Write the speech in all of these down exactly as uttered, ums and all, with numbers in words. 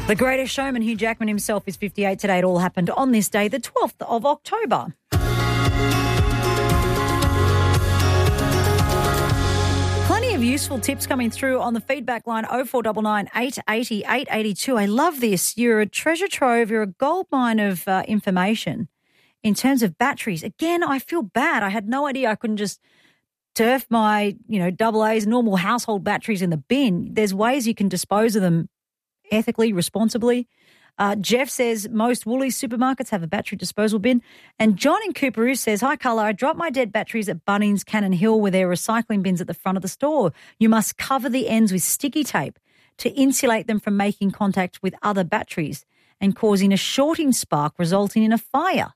The Greatest Showman, Hugh Jackman himself, is fifty-eight today. It all happened on this day, the twelfth of October. Plenty of useful tips coming through on the feedback line oh four nine nine, eight eight oh, eight eight two. I love this. You're a treasure trove. You're a gold mine of uh, information in terms of batteries. Again, I feel bad. I had no idea I couldn't just turf my, you know, double A's, normal household batteries in the bin. There's ways you can dispose of them ethically, responsibly. Uh, Jeff says most Woolies supermarkets have a battery disposal bin. And John in Cooperoo says, hi, Carla, I dropped my dead batteries at Bunnings Cannon Hill with their recycling bins at the front of the store. You must cover the ends with sticky tape to insulate them from making contact with other batteries and causing a shorting spark resulting in a fire.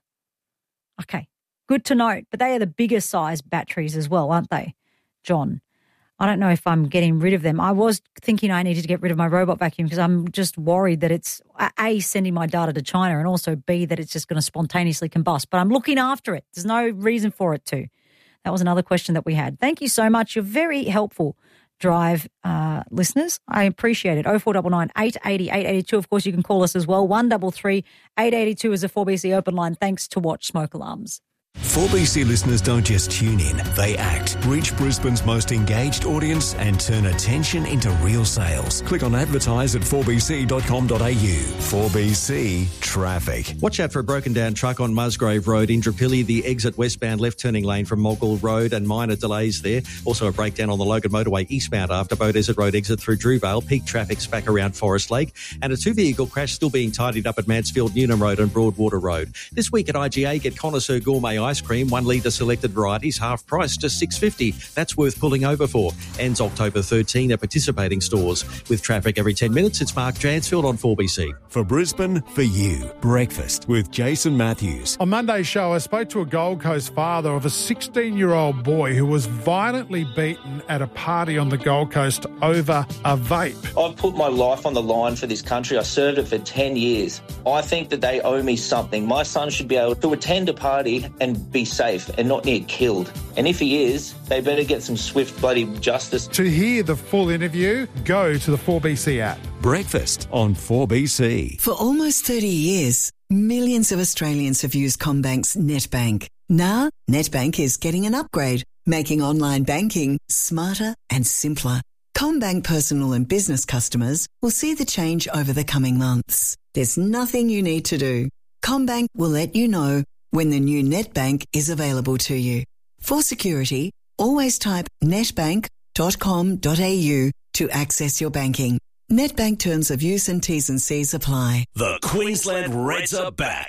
Okay, good to note. But they are the bigger size batteries as well, aren't they, John? I don't know if I'm getting rid of them. I was thinking I needed to get rid of my robot vacuum because I'm just worried that it's, A, sending my data to China, and also, B, that it's just going to spontaneously combust. But I'm looking after it. There's no reason for it to. That was another question that we had. Thank you so much. You're very helpful, Drive uh, listeners. I appreciate it. oh four nine nine, eight eight oh, eight eight two. Of course, you can call us as well. one three three, eight eight two is a four B C open line. Thanks to Watch Smoke Alarms. four B C listeners don't just tune in, they act. Reach Brisbane's most engaged audience and turn attention into real sales. Click on advertise at four b c dot com dot a u. four B C Traffic. Watch out for a broken down truck on Musgrave Road, Indooroopilly, the exit westbound left turning lane from Mogul Road, and minor delays there. Also a breakdown on the Logan Motorway eastbound after Bow Desert Road exit through Drewvale. Peak traffic's back around Forest Lake, and a two-vehicle crash still being tidied up at Mansfield, Newnham Road and Broadwater Road. This week at I G A, get Connoisseur Gourmet ice cream, one litre selected varieties, half price, just six dollars fifty. That's worth pulling over for. Ends October thirteenth at participating stores. With traffic every ten minutes, it's Mark Jansfield on four B C. For Brisbane, for you. Breakfast with Jason Matthews. On Monday's show, I spoke to a Gold Coast father of a sixteen-year-old boy who was violently beaten at a party on the Gold Coast over a vape. I've put my life on the line for this country. I served it for ten years. I think that they owe me something. My son should be able to attend a party and be safe and not near killed. And if he is, they better get some swift bloody justice. To hear the full interview, go to the four B C app. Breakfast on four B C. For almost thirty years, millions of Australians have used CommBank's NetBank. Now, NetBank is getting an upgrade, making online banking smarter and simpler. CommBank personal and business customers will see the change over the coming months. There's nothing you need to do. CommBank will let you know when the new NetBank is available to you. For security, always type netbank dot com dot a u to access your banking. NetBank terms of use and T's and C's apply. The Queensland Reds are back.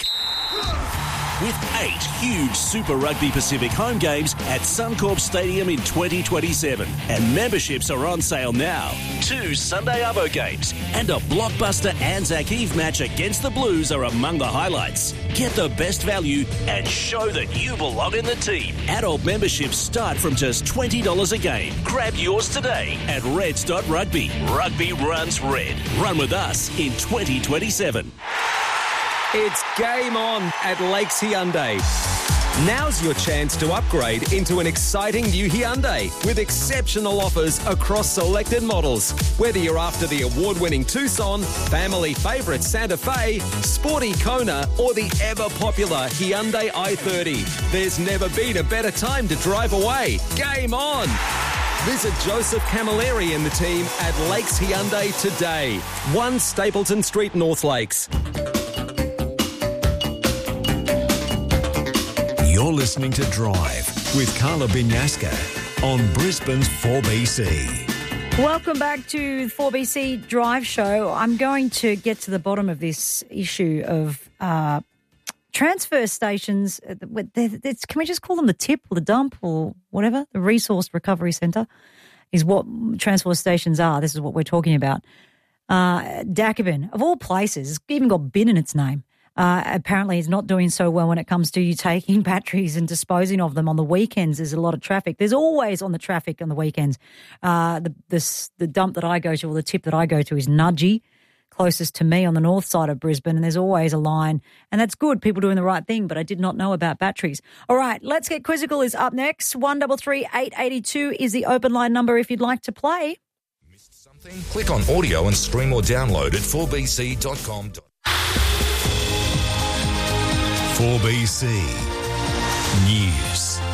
With eight huge Super Rugby Pacific home games at Suncorp Stadium in twenty twenty-seven. And memberships are on sale now. Two Sunday Arvo games and a blockbuster Anzac Eve match against the Blues are among the highlights. Get the best value and show that you belong in the team. Adult memberships start from just twenty dollars a game. Grab yours today at reds dot rugby. Rugby runs red. Run with us in twenty twenty-seven. It's game on at Lakes Hyundai. Now's your chance to upgrade into an exciting new Hyundai with exceptional offers across selected models. Whether you're after the award-winning Tucson, family favourite Santa Fe, sporty Kona, or the ever-popular Hyundai i thirty, there's never been a better time to drive away. Game on! Visit Joseph Camilleri and the team at Lakes Hyundai today. one Stapleton Street, North Lakes. You're listening to Drive with Carla Binyaska on Brisbane's four B C. Welcome back to the four B C Drive Show. I'm going to get to the bottom of this issue of uh, transfer stations. It's, can we just call them the tip or the dump or whatever? The Resource Recovery Centre is what transfer stations are. This is what we're talking about. Uh, Dakaben, of all places, it's even got bin in its name. Uh, apparently it's not doing so well when it comes to you taking batteries and disposing of them on the weekends. There's a lot of traffic. There's always on the traffic on the weekends. Uh, the, this, the dump that I go to, or the tip that I go to, is Nudgee, closest to me on the north side of Brisbane, and there's always a line. And that's good, people doing the right thing, but I did not know about batteries. All right, Let's Get Quizzical is up next. one three three, eight eight two is the open line number if you'd like to play. Click on audio and stream or download at four b c dot com. four B C News.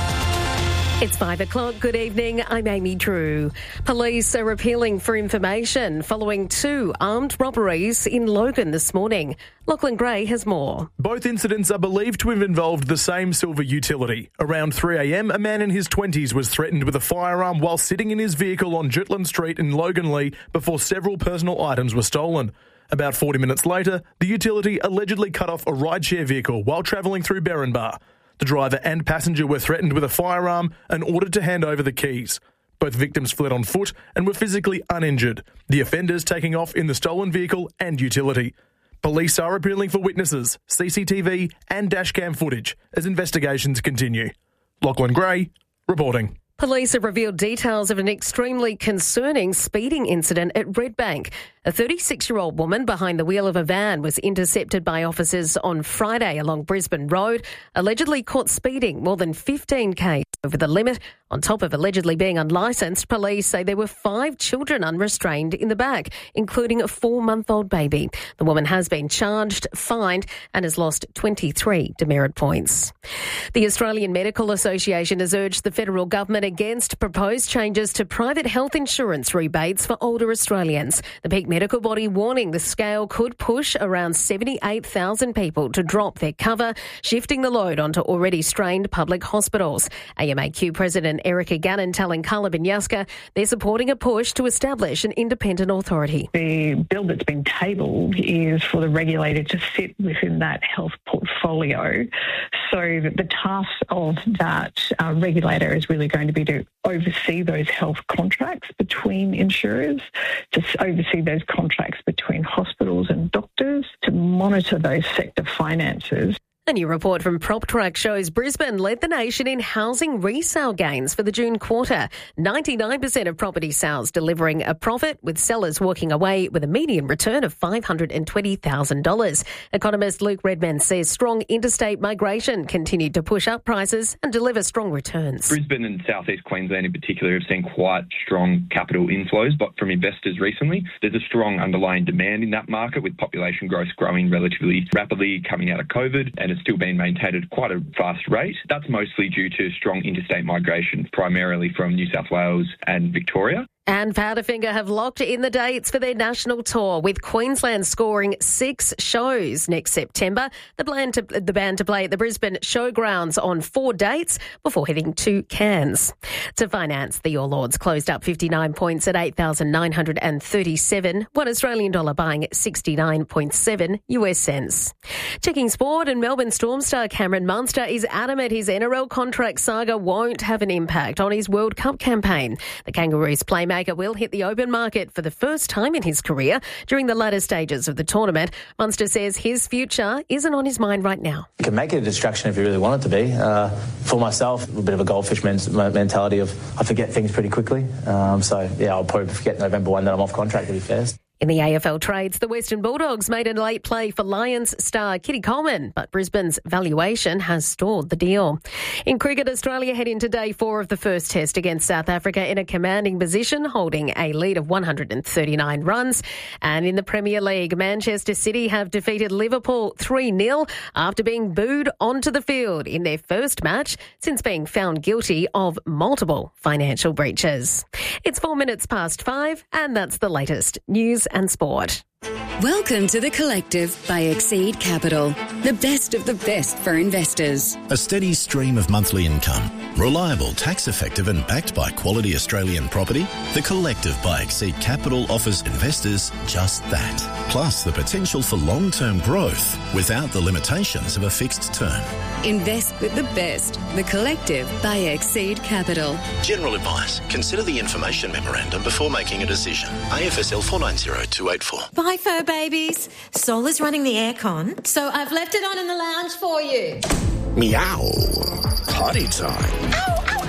It's five o'clock. Good evening. I'm Amy Drew. Police are appealing for information following two armed robberies in Logan this morning. Lachlan Gray has more. Both incidents are believed to have involved the same silver utility. Around three a m, a man in his twenties was threatened with a firearm while sitting in his vehicle on Jutland Street in Loganlea before several personal items were stolen. About forty minutes later, the utility allegedly cut off a rideshare vehicle while travelling through Berrinbar. The driver and passenger were threatened with a firearm and ordered to hand over the keys. Both victims fled on foot and were physically uninjured, the offenders taking off in the stolen vehicle and utility. Police are appealing for witnesses, C C T V and dashcam footage as investigations continue. Lachlan Gray, reporting. Police have revealed details of an extremely concerning speeding incident at Redbank. A thirty-six-year-old woman behind the wheel of a van was intercepted by officers on Friday along Brisbane Road, allegedly caught speeding more than fifteen k over the limit. On top of allegedly being unlicensed, police say there were five children unrestrained in the back, including a four-month-old baby. The woman has been charged, fined and has lost twenty-three demerit points. The Australian Medical Association has urged the federal government against proposed changes to private health insurance rebates for older Australians. The peak medical body warning the scale could push around seventy-eight thousand people to drop their cover, shifting the load onto already strained public hospitals. A M A Q President Erica Gannon telling Carla Binyaska they're supporting a push to establish an independent authority. The bill that's been tabled is for the regulator to sit within that health portfolio, so that the task of that uh, regulator is really going to be to oversee those health contracts between insurers, to oversee those contracts between hospitals and doctors, to monitor those sector finances. A new report from PropTrack shows Brisbane led the nation in housing resale gains for the June quarter. ninety-nine percent of property sales delivering a profit, with sellers walking away with a median return of five hundred twenty thousand dollars. Economist Luke Redman says strong interstate migration continued to push up prices and deliver strong returns. Brisbane and southeast Queensland in particular have seen quite strong capital inflows, but from investors recently. There's a strong underlying demand in that market, with population growth growing relatively rapidly coming out of COVID, and it's still been maintained at quite a fast rate. That's mostly due to strong interstate migration, primarily from New South Wales and Victoria. And Powderfinger have locked in the dates for their national tour, with Queensland scoring six shows next September. The band to, the band to play at the Brisbane Showgrounds on four dates before heading to Cairns. To finance, the All Ords closed up fifty-nine points at eight thousand nine hundred thirty-seven, one Australian dollar buying sixty-nine point seven U S cents. Checking sport, and Melbourne Storm star Cameron Munster is adamant his N R L contract saga won't have an impact on his World Cup campaign. The Kangaroos playmaker will hit the open market for the first time in his career during the latter stages of the tournament. Munster says his future isn't on his mind right now. You can make it a distraction if you really want it to be. Uh, for myself, a bit of a goldfish men- mentality of I forget things pretty quickly. Um, so, yeah, I'll probably forget November first that I'm off contract, to be fair. In the A F L trades, the Western Bulldogs made a late play for Lions star Kitty Coleman, but Brisbane's valuation has stalled the deal. In cricket, Australia head into day four of the first test against South Africa in a commanding position, holding a lead of one hundred thirty-nine runs. And in the Premier League, Manchester City have defeated Liverpool three nil after being booed onto the field in their first match since being found guilty of multiple financial breaches. It's four minutes past five, and that's the latest news and sport. Welcome to The Collective by Exceed Capital, the best of the best for investors. A steady stream of monthly income, reliable, tax-effective and backed by quality Australian property, The Collective by Exceed Capital offers investors just that. Plus the potential for long-term growth without the limitations of a fixed term. Invest with the best. The Collective by Exceed Capital. General advice. Consider the information memorandum before making a decision. A F S L four nine zero two eight four. Bye, fur babies. Sol is running the aircon, so I've left it on in the lounge for you. Meow. Potty time. Ow, ow,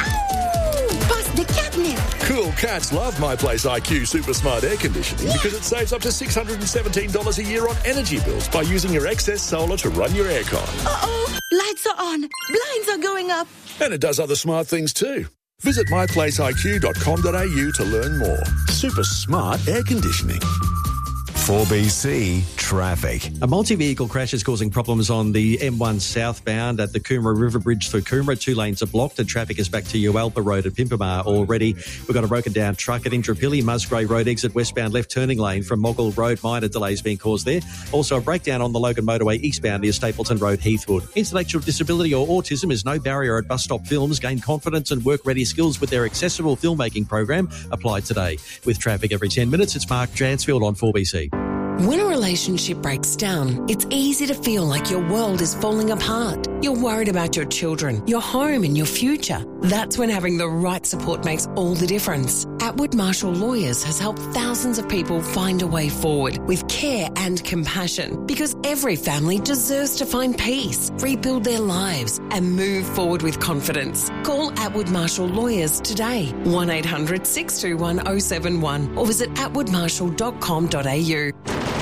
ow! Bust the catnip. Cool cats love My Place I Q Super Smart Air Conditioning yeah. because it saves up to six hundred seventeen dollars a year on energy bills by using your excess solar to run your aircon. Uh-oh. Lights are on. Blinds are going up. And it does other smart things too. Visit my place I Q dot com dot a u to learn more. Super smart air conditioning. four B C traffic. A multi-vehicle crash is causing problems on the M one southbound at the Coomera River Bridge through Coomera. Two lanes are blocked and traffic is back to Ualpa Road at Pimpamar already. We've got a broken down truck at Indooroopilly, Musgrave Road exit westbound left turning lane from Moggill Road. Minor delays being caused there. Also a breakdown on the Logan Motorway eastbound near Stapleton Road, Heathwood. Intellectual disability or autism is no barrier at Bus Stop Films. Gain confidence and work-ready skills with their accessible filmmaking program. Apply today. With traffic every ten minutes, it's Mark Dransfield on four B C. When a relationship breaks down, it's easy to feel like your world is falling apart. You're worried about your children, your home and your future. That's when having the right support makes all the difference. Atwood Marshall Lawyers has helped thousands of people find a way forward with care and compassion, because every family deserves to find peace, rebuild their lives and move forward with confidence. Call Atwood Marshall Lawyers today, one eight hundred six two one oh seven one, or visit atwood marshall dot com dot a u.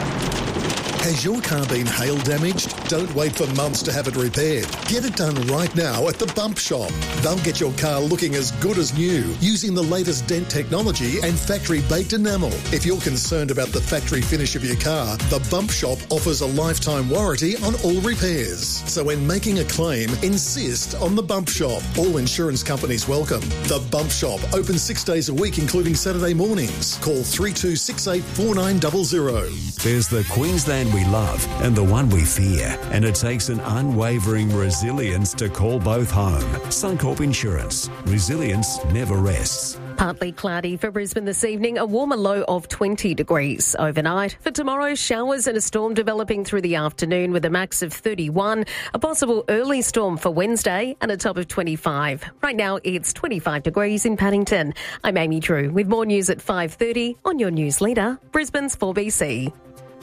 Has your car been hail damaged? Don't wait for months to have it repaired. Get it done right now at the Bump Shop. They'll get your car looking as good as new using the latest dent technology and factory-baked enamel. If you're concerned about the factory finish of your car, the Bump Shop offers a lifetime warranty on all repairs. So when making a claim, insist on the Bump Shop. All insurance companies welcome. The Bump Shop, open six days a week, including Saturday mornings. Call three two six eight four nine zero zero. There's the Queensland we love and the one we fear, and it takes an unwavering resilience to call both home. Suncorp Insurance. Resilience never rests. Partly cloudy for Brisbane this evening, a warmer low of twenty degrees overnight. For tomorrow, showers and a storm developing through the afternoon with a max of thirty-one. A possible early storm for Wednesday and a top of twenty-five. Right now, it's twenty-five degrees in Paddington. I'm Amy Drew with more news at five thirty on your news leader, Brisbane's four B C.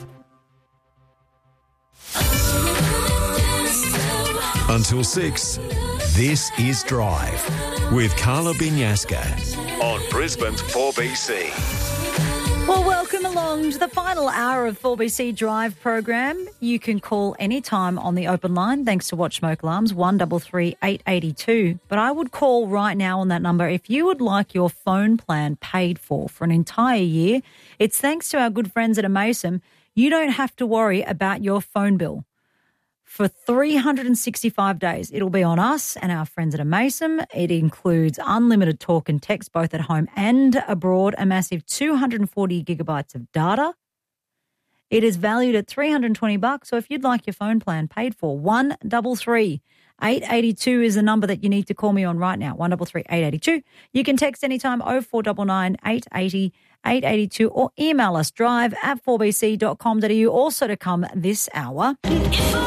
Until six, this is Drive with Carla Binyaska on Brisbane's four B C. Well, welcome along to the final hour of four B C Drive program. You can call anytime on the open line, thanks to Watch Smoke Alarms, one three three, eight eight two. But I would call right now on that number if you would like your phone plan paid for for an entire year. It's thanks to our good friends at Amaysim. You don't have to worry about your phone bill. For three hundred sixty-five days, it'll be on us and our friends at Amaysim. It includes unlimited talk and text, both at home and abroad, a massive two hundred forty gigabytes of data. It is valued at three hundred twenty bucks. So if you'd like your phone plan paid for, one three three, eight eight two is the number that you need to call me on right now, one three three, eight eight two. You can text anytime, oh four nine nine, eight eight oh, eight eight two, or email us, drive at four b c dot com dot a u. Also to come this hour.